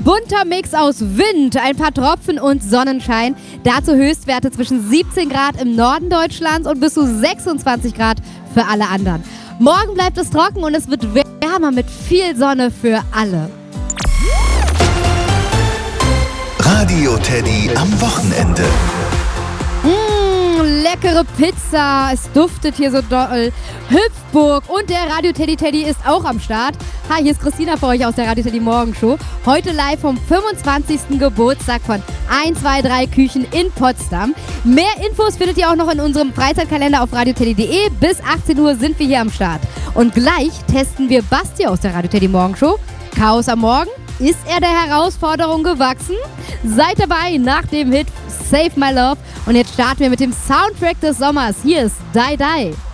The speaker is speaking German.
bunter Mix aus Wind, ein paar Tropfen und Sonnenschein. Dazu Höchstwerte zwischen 17 Grad im Norden Deutschlands und bis zu 26 Grad für alle anderen. Morgen bleibt es trocken und es wird wärmer mit viel Sonne für alle. Radio Teddy am Wochenende. Leckere Pizza, es duftet hier so doll. Hüpfburg und der Radio Teddy ist auch am Start. Hi, hier ist Christina für euch aus der Radio Teddy Morgenshow. Heute live vom 25. Geburtstag von 123 Küchen in Potsdam. Mehr Infos findet ihr auch noch in unserem Freizeitkalender auf radioteddy.de. Bis 18 Uhr sind wir hier am Start. Und gleich testen wir Basti aus der Radio Teddy Morgenshow. Chaos am Morgen. Ist er der Herausforderung gewachsen? Seid dabei nach dem Hit Save My Love. Und jetzt starten wir mit dem Soundtrack des Sommers. Hier ist Die Die.